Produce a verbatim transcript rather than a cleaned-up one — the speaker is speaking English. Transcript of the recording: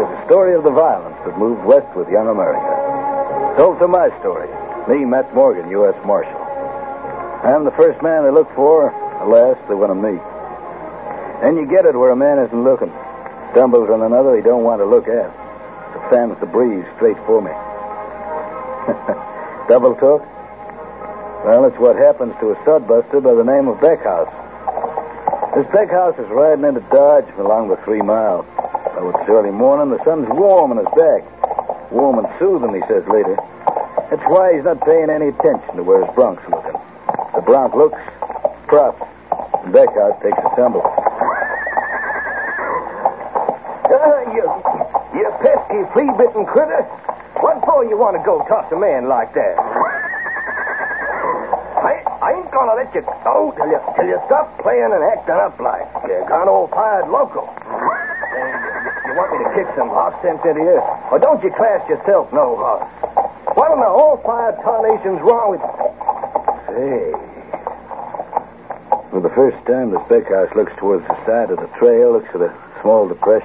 is the story of the violence that moved west with young America. Told through my story, me, Matt Morgan, U S Marshal. I'm the first man they look for. Alas, they want to meet. And you get it where a man isn't looking. Stumbles on another he don't want to look at. So fans the breeze straight for me. Double talk? Well, it's what happens to a sodbuster by the name of Beckhouse. This Beckhouse is riding into Dodge along the three mile. Oh, it's early morning. The sun's warm on his back. Warm and soothing, he says later. That's why he's not paying any attention to where his bronc's looking. The bronc looks, props, and Beckhouse takes a tumble. Uh, you, you pesky, flea-bitten critter. What for you want to go toss a man like that? I, I ain't gonna let you go till you, till you stop playing and acting up like you're gone old-fired local. You want me to kick some horse sense into you? Or don't you class yourself no horse? What in the whole fired tarnation's wrong with... Say... For the first time, this Beckhouse looks towards the side of the trail, looks at a small depression.